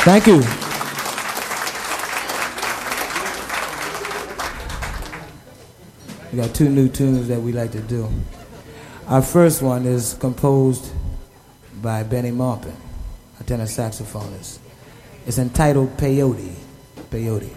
Thank you. We got two new tunes that we like to do. Our first one is composed by Benny Maupin, a tenor saxophonist. It's entitled Peyote. Peyote.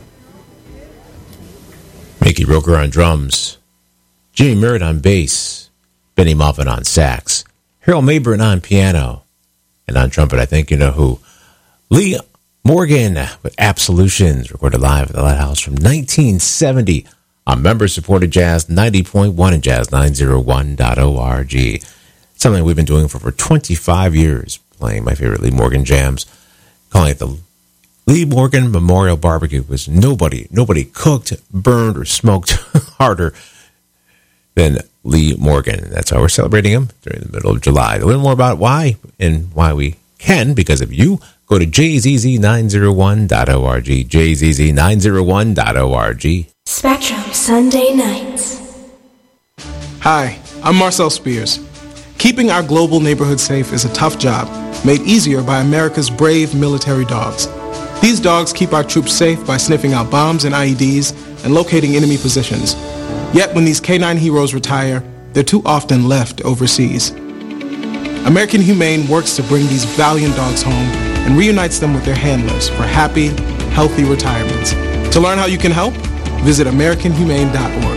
Mickey Roker on drums, Jimmy Merritt on bass, Benny Maupin on sax, Harold Mabern on piano, and on trumpet, I think you know who. Lee Morgan with Absolutions, recorded live at the Lighthouse from 1970 on member-supported Jazz 90.1 and Jazz901.org. Something we've been doing for over 25 years, playing my favorite Lee Morgan jams, calling it the Lee Morgan Memorial Barbecue, because nobody cooked, burned, or smoked harder than Lee Morgan. That's why we're celebrating him during the middle of July. To learn more about why and why we can, because of you, go to jzz901.org, jzz901.org. Spectrum Sunday Nights. Hi, I'm Marcel Spears. Keeping our global neighborhood safe is a tough job, made easier by America's brave military dogs. These dogs keep our troops safe by sniffing out bombs and IEDs and locating enemy positions. Yet when these K9 heroes retire, they're too often left overseas. American Humane works to bring these valiant dogs home and reunites them with their handlers for happy, healthy retirements. To learn how you can help, visit AmericanHumane.org.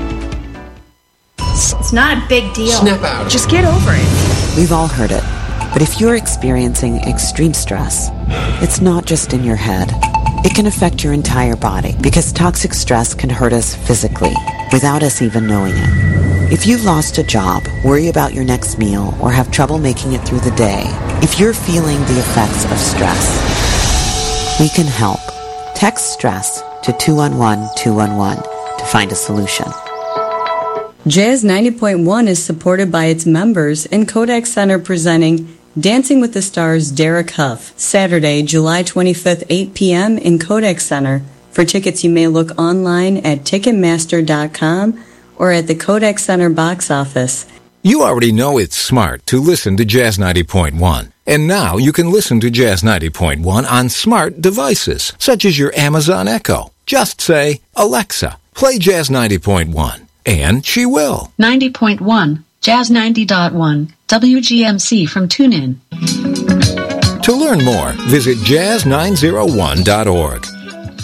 It's not a big deal. Snap out. Just get over it. We've all heard it. But if you're experiencing extreme stress, it's not just in your head. It can affect your entire body because toxic stress can hurt us physically without us even knowing it. If you've lost a job, worry about your next meal, or have trouble making it through the day, if you're feeling the effects of stress, we can help. Text STRESS to 211-211 to find a solution. Jazz 90.1 is supported by its members and Kodak Center presenting Dancing with the Stars Derek Huff, Saturday, July 25th, 8 p.m. in Kodak Center. For tickets, you may look online at Ticketmaster.com or at the Kodak Center box office. You already know it's smart to listen to Jazz 90.1. And now you can listen to Jazz 90.1 on smart devices, such as your Amazon Echo. Just say, Alexa, play Jazz 90.1. And she will. 90.1, Jazz 90.1, WGMC from TuneIn. To learn more, visit jazz901.org.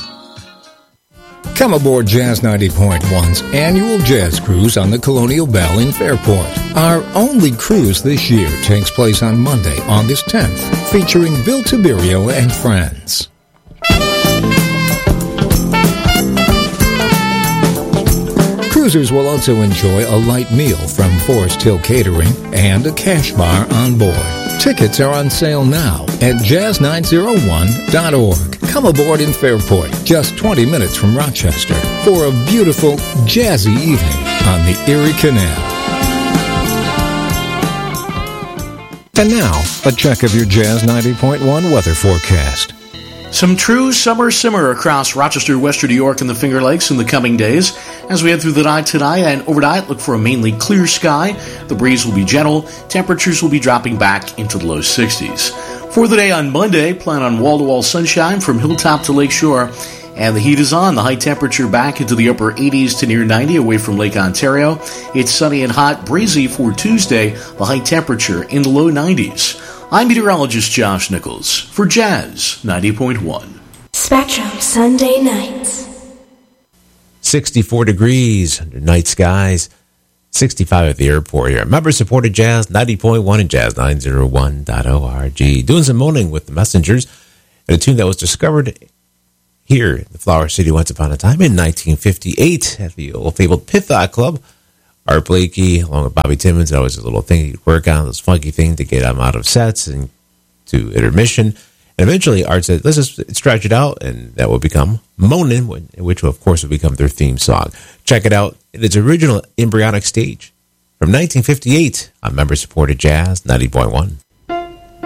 Come aboard Jazz 90.1's annual jazz cruise on the Colonial Belle in Fairport. Our only cruise this year takes place on Monday, August 10th, featuring Bill Tiberio and friends. Cruisers will also enjoy a light meal from Forest Hill Catering and a cash bar on board. Tickets are on sale now at jazz901.org. Come aboard in Fairport, just 20 minutes from Rochester, for a beautiful, jazzy evening on the Erie Canal. And now, a check of your Jazz 90.1 weather forecast. Some true summer simmer across Rochester, Western New York, and the Finger Lakes in the coming days. As we head through the night tonight and overnight, look for a mainly clear sky. The breeze will be gentle. Temperatures will be dropping back into the low 60s. For the day on Monday, plan on wall-to-wall sunshine from hilltop to lakeshore. And the heat is on. The high temperature back into the upper 80s to near 90 away from Lake Ontario. It's sunny and hot, breezy for Tuesday. The high temperature in the low 90s. I'm meteorologist Josh Nichols for Jazz 90.1. Spectrum Sunday Nights. 64 degrees under night skies, 65 at the airport here. Member-supported Jazz 90.1 and Jazz901.org. Doing some moaning with the Messengers, and a tune that was discovered here in the Flower City once upon a time in 1958 at the old fabled Pithock Club. Art Blakey, along with Bobby Timmons, always a little thing he'd work on, this funky thing to get him out of sets and to intermission. And eventually Art said, let's just stretch it out, and that will become Moanin', which of course will become their theme song. Check it out in its original embryonic stage from 1958 on member-supported Jazz 90.1.